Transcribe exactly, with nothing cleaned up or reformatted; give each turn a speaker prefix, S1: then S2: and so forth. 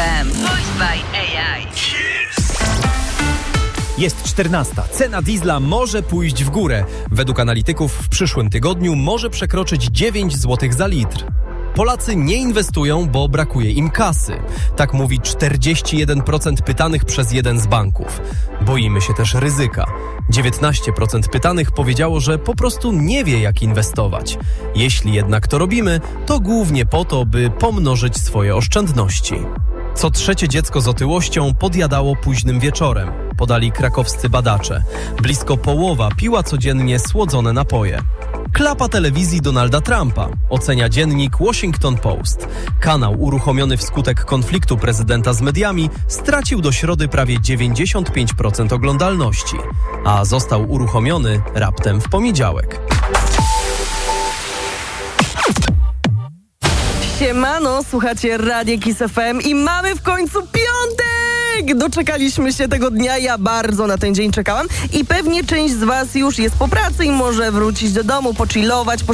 S1: M. Voiced by A I.
S2: Jest czternasta. Cena diesla może pójść w górę. Według analityków w przyszłym tygodniu może przekroczyć dziewięć złotych za litr. Polacy nie inwestują, bo brakuje im kasy. Tak mówi czterdzieści jeden procent pytanych przez jeden z banków. Boimy się też ryzyka. dziewiętnaście procent pytanych powiedziało, że po prostu nie wie, jak inwestować. Jeśli jednak to robimy, to głównie po to, by pomnożyć swoje oszczędności. Co trzecie dziecko z otyłością podjadało późnym wieczorem, podali krakowscy badacze. Blisko połowa piła codziennie słodzone napoje. Klapa telewizji Donalda Trumpa, ocenia dziennik Washington Post. Kanał uruchomiony wskutek konfliktu prezydenta z mediami stracił do środy prawie dziewięćdziesiąt pięć procent oglądalności, a został uruchomiony raptem w poniedziałek.
S3: Siemano, słuchacie Radia Kiss F M i mamy w końcu piątek! Doczekaliśmy się tego dnia, ja bardzo na ten dzień czekałam i pewnie część z was już jest po pracy i może wrócić do domu, pochillować,